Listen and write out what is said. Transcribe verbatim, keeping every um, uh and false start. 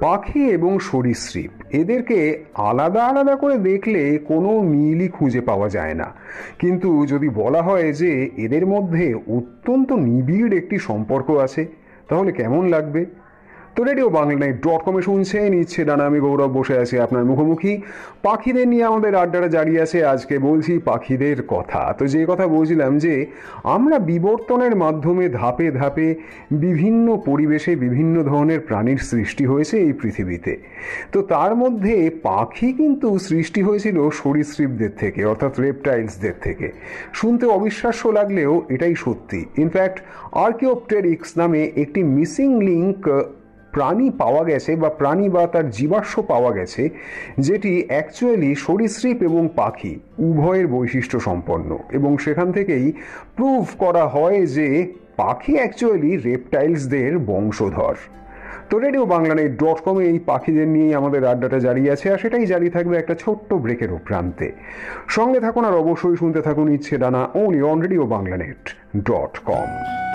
পাখি এবং সরীসৃপ এদেরকে আলাদা আলাদা করে দেখলে কোনো মিলই খুঁজে পাওয়া যায় না, কিন্তু যদি বলা হয় যে এদের মধ্যে অত্যন্ত নিবিড় একটি সম্পর্ক আছে তাহলে কেমন লাগবে? তো রেডিও বাংলা ডট কমে শুনছেন ইচ্ছে ডানা, আমি গৌরব বসে আছি আপনার মুখোমুখি। পাখিদের নিয়ে আমাদের আড্ডাটা জারি আছে, আজকে বলছি পাখিদের কথা। তো যে কথা বলছিলাম যে আমরা বিবর্তনের মাধ্যমে ধাপে ধাপে বিভিন্ন পরিবেশে বিভিন্ন ধরনের প্রাণীর সৃষ্টি হয়েছে এই পৃথিবীতে। তো তার মধ্যে পাখি কিন্তু সৃষ্টি হয়েছিল সরীসৃপদের থেকে, অর্থাৎ রেপটাইলসদের থেকে। শুনতে অবিশ্বাস্য লাগলেও এটাই সত্যি। ইনফ্যাক্ট আর্কিওপটেরিক্স নামে একটি মিসিং লিঙ্ক প্রাণী পাওয়া গেছে, বা প্রাণী বা তার জীবাশ্ম পাওয়া গেছে, যেটি অ্যাকচুয়ালি সরীসৃপ এবং পাখি উভয়ের বৈশিষ্ট্য সম্পন্ন, এবং সেখান থেকেই প্রুভ করা হয় যে পাখি অ্যাকচুয়ালি রেপটাইলসদের বংশধর। তো রেডিও বাংলা নেট ডট কমে এই পাখিদের নিয়েই আমাদের আড্ডাটা জারি আছে, আর সেটাই জারি থাকবে একটা ছোট্ট ব্রেকেরও প্রান্তে। সঙ্গে থাকুন আর অবশ্যই শুনতে থাকুন ইচ্ছে ডানা, only on radio Bangla net dot com.